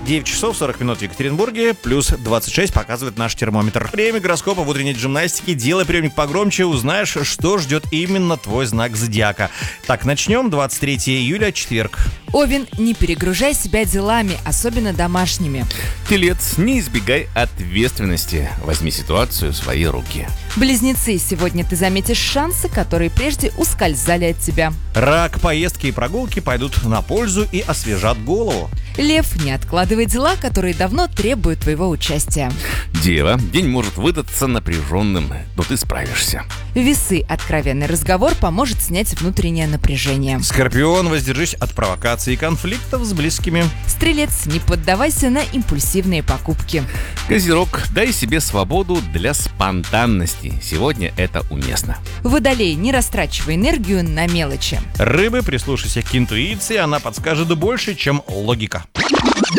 9 часов 40 минут в Екатеринбурге, плюс 26 показывает наш термометр. Время гороскопа в утренней гимнастике. Делай приемник погромче, узнаешь, что ждет именно твой знак зодиака. Так, начнем. 23 июля, четверг. Овен, не перегружай себя делами, особенно домашними. Телец, не избегай ответственности. Возьми ситуацию в свои руки. Близнецы, сегодня ты заметишь шансы, которые прежде ускользали от тебя. Рак, поездки и прогулки пойдут на пользу и освежат голову. Лев, не откладывай дела, которые давно требуют твоего участия. Дева, день может выдаться напряженным, но ты справишься. Весы, откровенный разговор поможет снять внутреннее напряжение. Скорпион, воздержись от провокаций и конфликтов с близкими. Стрелец, не поддавайся на импульсивные покупки. Козерог, дай себе свободу для спонтанности. Сегодня это уместно. Водолей, не растрачивай энергию на мелочи. Рыбы, прислушайся к интуиции, она подскажет больше, чем логика.